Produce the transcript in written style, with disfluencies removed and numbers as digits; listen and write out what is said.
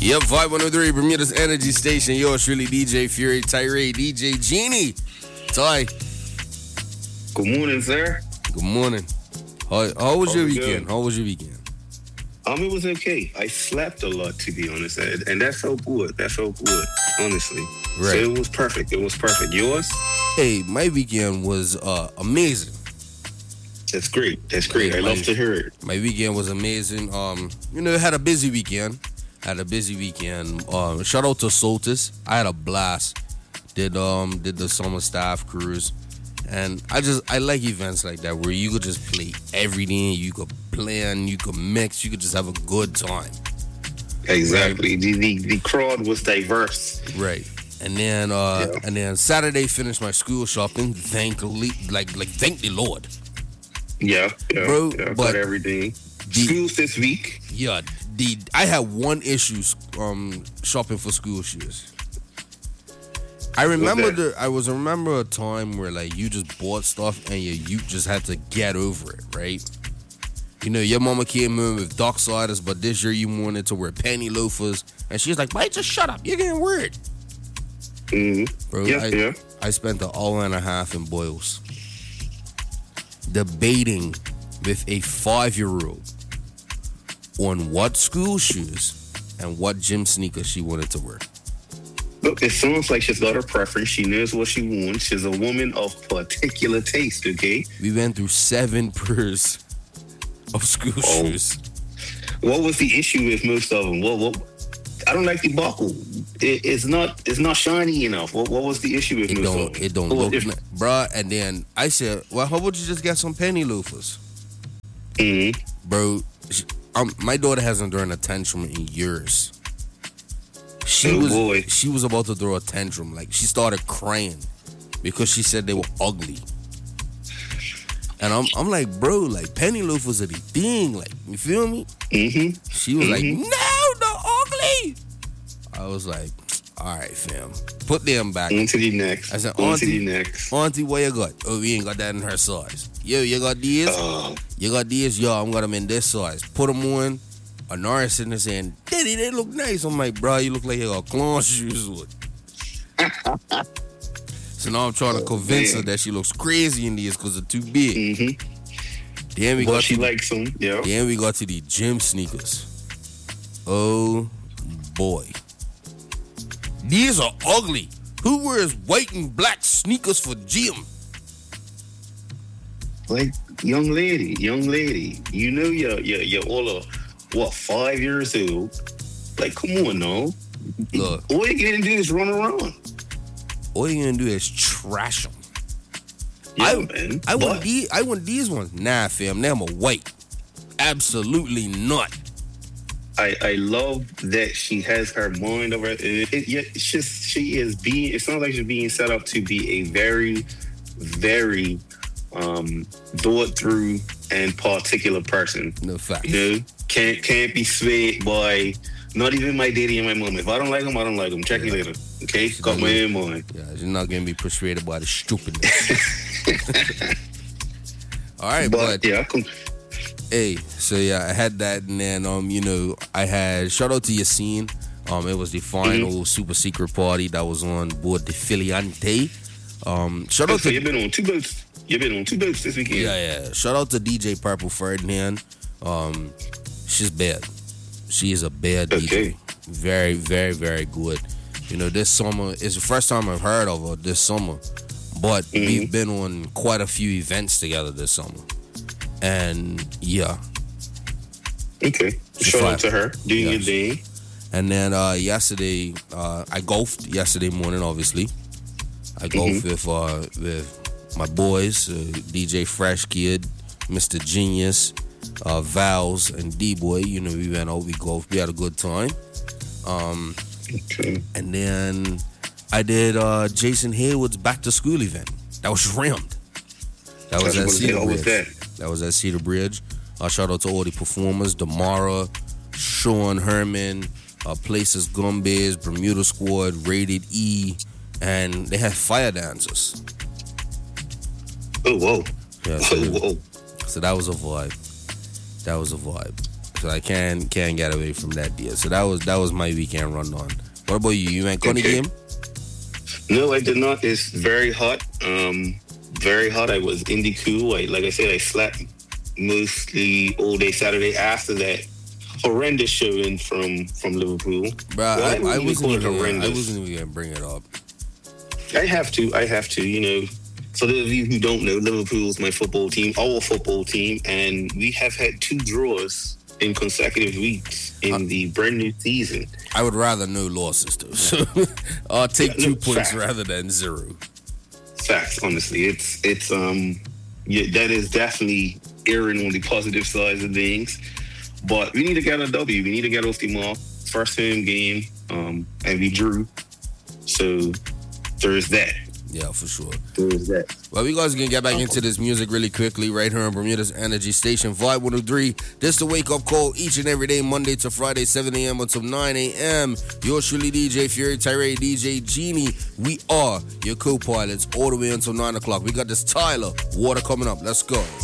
Yep, 513 Bermuda's Energy Station. Yours truly, DJ Fury, Tyree, DJ Genie. Ty. Good morning, sir. Good morning. How was your weekend? How was your weekend? It was okay. I slept a lot, to be honest, and that felt good. Honestly. Right. So it was perfect. Yours? Hey, my weekend was amazing. That's great. I love to hear it. My weekend was amazing. Had a busy weekend. Shout out to Soltis. I had a blast. Did the summer staff cruise. And I like events like that where you could just play everything, you could plan, you could mix, you could just have a good time. Exactly. Right? The crowd was diverse. Right. And then Saturday finished my school shopping. Thank the Lord. Yeah, bro. Yeah, but everything. Schools this week. Yeah. I had one issue shopping for school shoes. I remember a time where like you just bought stuff and you just had to get over it, right? You know, your mama came in with Docksiders, but this year you wanted to wear penny loafers, and she's like, "Mate, just shut up, you're getting weird." Bro, I spent an hour and a half in Boyles debating with a 5-year-old on what school shoes and what gym sneakers she wanted to wear. Look, it sounds like she's got her preference. She knows what she wants. She's a woman of particular taste, okay? We went through 7 pairs of school shoes. What was the issue with most of them? What I don't like the buckle. It's not shiny enough. What was the issue with most of them? It don't look, bruh. And then I said, well, how about you just get some penny loafers? Bro, my daughter hasn't thrown a tantrum in years. She was about to throw a tantrum. Like, she started crying because she said they were ugly. And I'm like, bro, like, penny loafers are the thing. Like, you feel me? She was like, no, they're ugly. I was like, all right, fam. Put them back. On to the next. I said, Auntie, what you got? Oh, we ain't got that in her size. Yo, you got these? You got these? Yo, I'm got them in this size. Put them on. Anara sitting there saying, Daddy, they look nice. I'm like, bro, you look like you got clown shoes on. So now I'm trying to convince her that she looks crazy in these because they're too big. Then we got she likes them. Yeah. Then we got to the gym sneakers. Oh boy, these are ugly. Who wears white and black sneakers for gym? Like, young lady, you know you're all 5 years old? Like, come on, no. Look, all you gonna do is run around. All you gonna do is trash them. Yeah, man. I want these ones. Nah, fam, them are white. Absolutely not. I love that she has her mind over it. It sounds like she's being set up to be a very, very thought through and particular person. No fact. You know, can't be swayed by not even my daddy and my mom. If I don't like them, I don't like them. Check you later. Okay? Got my own mind. Yeah, you're not gonna be persuaded by the stupidness. All right, but yeah, hey, so yeah, I had that, and then I had shout out to Yassine. It was the final super secret party that was on board the Filiante. Shout out to you've been on 2 boats. You've been on 2 boats this weekend. Yeah. Shout out to DJ Purple Ferdinand. She's bad. She is a bad DJ. Very, very, very good. You know, this summer is the first time I've heard of her this summer, but we've been on quite a few events together this summer, and yeah. Okay. Shout out to her doing your day. And then yesterday, I golfed yesterday morning. Obviously, I golfed with my boys, DJ Fresh Kid, Mr. Genius, Vals, and D-Boy. You know, we went out, we golfed, we had a good time. And then I did Jason Hayward's back to school event. That was rammed. That was at Cedar Bridge. That was at Cedar Bridge. Shout out to all the performers: Damara, Sean Herman, Places Gumbiz, Bermuda Squad, Rated E, and they had fire dancers. Oh, whoa. Yeah, whoa. So that was a vibe. So I can't get away from that deal. So that was my weekend rundown. What about you? You went Connie game? No, I did not. It's very hot. Very hot. I was in the cool. Like I said, I slept mostly all day Saturday after that horrendous showing from Liverpool. Bro, I wasn't even gonna bring it up. I have to. For those of you who don't know, Liverpool's my football team, our football team, and we have had 2 draws in consecutive weeks in the brand new season. I would rather no losses though. So I'll take 2 points rather than 0. Facts, honestly. It's that is definitely erring on the positive side of things. But we need to get a W. We need to get off the mark. First home game, and we drew. So there's that. Yeah, for sure. There's that. Well, we guys can get back into this music really quickly right here on Bermuda's Energy Station, Vibe 103. This the wake-up call each and every day, Monday to Friday, 7 a.m. until 9 a.m. Yours truly, DJ Fury, Tyree, DJ Genie. We are your co-pilots all the way until 9 o'clock. We got this Tyler Water coming up. Let's go.